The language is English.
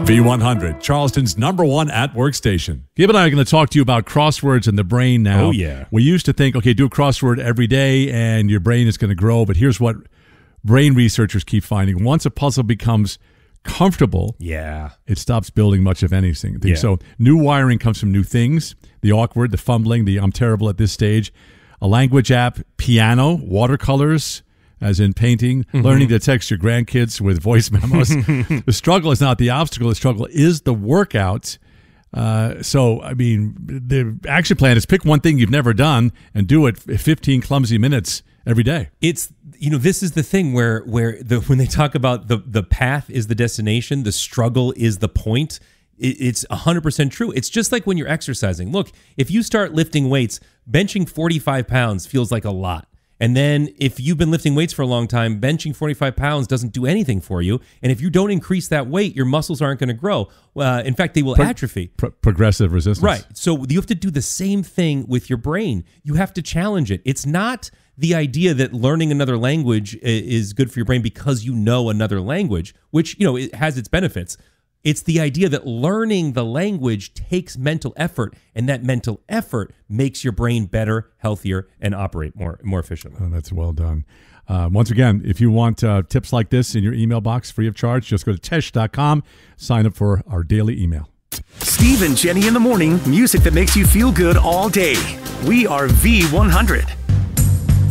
V100, Charleston's #1 at-work station. Gib and I are going to talk to you about crosswords and the brain now. Oh, yeah. We used to think, okay, do a crossword every day and your brain is going to grow, but here's what brain researchers keep finding. Once a puzzle becomes comfortable, it stops building much of anything. Yeah. So new wiring comes from new things, the awkward, the fumbling, the I'm terrible at this stage, a language app, piano, watercolors, as in painting, learning to text your grandkids with voice memos. The struggle is not the obstacle. The struggle is the workout. So, I mean, the action plan is pick one thing you've never done and do it 15 clumsy minutes every day. It's, this is the thing where when they talk about the path is the destination, the struggle is the point. It's 100% true. It's just like when you're exercising. Look, if you start lifting weights, benching 45 pounds feels like a lot. And then if you've been lifting weights for a long time, benching 45 pounds doesn't do anything for you. And if you don't increase that weight, your muscles aren't going to grow. In fact, they will atrophy. Progressive resistance. Right. So you have to do the same thing with your brain. You have to challenge it. It's not the idea that learning another language is good for your brain because you know another language, which, it has its benefits. It's the idea that learning the language takes mental effort, and that mental effort makes your brain better, healthier, and operate more efficiently. Oh, that's well done. Once again, if you want tips like this in your email box free of charge, just go to tesh.com, sign up for our daily email. Steve and Jenny in the morning, music that makes you feel good all day. We are V100.